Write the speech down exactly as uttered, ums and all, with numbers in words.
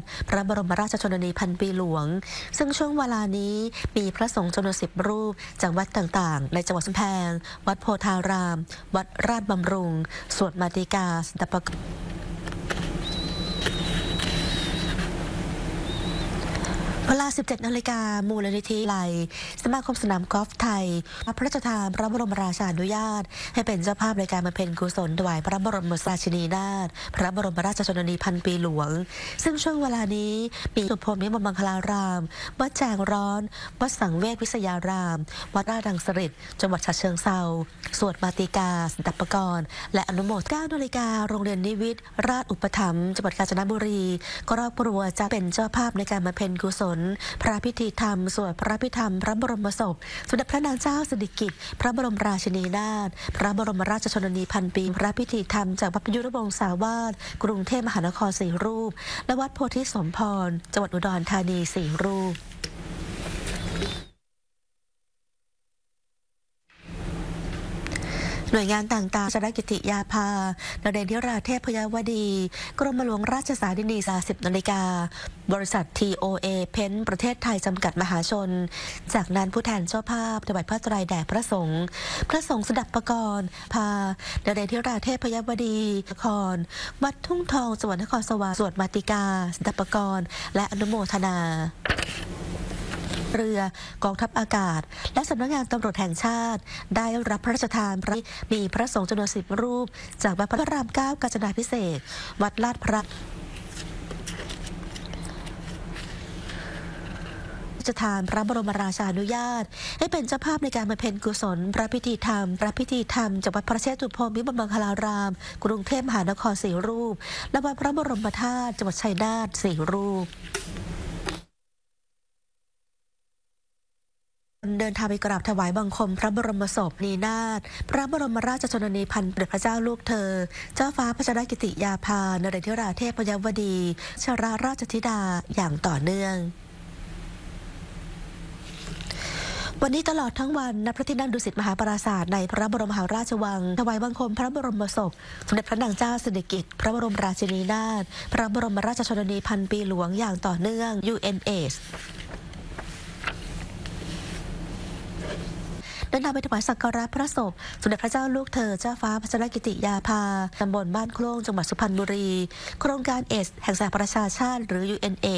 ติพระบรมราชชนนีพันปีหลวงซึ่งช่วงเวลานี้มีพระสงฆ์จำนวนสิบรูปจากวัดต่างๆในจังหวัดชุมแพวัดโพธารามวัดราชบำรุงสวดมาติกาสันตปกเวลา สิบเจ็ด นาฬิกามูลนิธิไลสมาคมสนามกอล์ฟไทยพระราชทานพระบรมราชานุญาตให้เป็นเจ้าภาพในการบำเพ็ญกุศลถวายพระบรมราชินีนาถพระบรมราชชนนีพันปีหลวงซึ่งช่วงเวลานี้มีสุพรมวิมลมังคลารามวัดแจงร้อนวัดสังเวชวิทยารามวัดราชดังสฤษดิ์จังหวัดฉะเชิงเทราสวดมาติกาสันตปกรณ์และอนุโมทนา เก้า นาฬิกาโรงเรียนนิวิตราชอุปถัมภ์จังหวัดกาญจนบุรีครอบครัวจะเป็นเจ้าภาพในการบำเพ็ญกุศลพระพิธีธรรมสวดพระพิธรรมพระบรมศพสมเด็จพระนางเจ้าสิริกิติ์พระบรมราชินีนาถพระบรมราชชนนีพันปีพระพิธีธรรมจากวัดประยุรวงศาวาสกรุงเทพมหานครสี่รูปและวัดโพธิสมพรจังหวัดอุดรธานีสี่รูปหน่วยงานต่างๆชรกิติยาภานเรนทิราเทพพยวดีกรมหลวงราชสารินีสาสิบนาฬิกาบริษัท ที โอ เอ เพ้นประเทศไทยจำกัดมหาชนจากนั้นผู้แทนเจ้าภาพถวายพระไตรแด่พระสงฆ์พระสงฆ์สดับปกรณ์พานเรนทิราเทพพยวดีนครวัดทุ่งทองจังหวัดนครสวรรค์สวดมาติกาสดับปกรณ์และอนุโมทนาเรือกองทัพอากาศและสำนักงานตำรวจแห่งชาติได้รับพระราชทานพระมีพระสงฆ์จำนวนสิบรูปจากวัดพระรามเก้ากาญจนาภิเษกวัดลาดพร้าวจะทานพระบรมราชานุญาตให้เป็นเจ้าภาพในการบำเพ็ญกุศลพระพิธีธรรมพระพิธีธรรมจากวัดพระเชตุพนวิมลมังคลารามกรุงเทพมหานครสี่รูปและวัดพระบรมธาตุจังหวัดชัยนาทสี่รูปเดินทางไปกราบถวายบังคมพระบรมศพนีนาถพระบรมราชชนนีพันปีพระเจ้าลูกเธอเจ้าฟ้าพัชรกิติยาภานเรนทิราเทพพยวดีชราราชธิดาอย่างต่อเนื่องวันนี้ตลอดทั้งวันณพระที่นั่งดุสิตมหาปราสาทในพระบรมมหาราชวังถวายบังคมพระบรมศพสมเด็จพระนางเจ้าสิริกิติ์พระบรมราชินีนาถพระบรมราชชนนีพันปีหลวงอย่างต่อเนื่อง ยู เอ็น เอสเดินทางไปถวายสักการะพระศพสมเด็จพระเจ้าลูกเธอเจ้าฟ้าพัชรกิติยาภาตำบลบ้านโคลงจังหวัดสุพรรณบุรีโครงการเอสแห่งสหประชาชาติหรือ ยู เอ็น เอ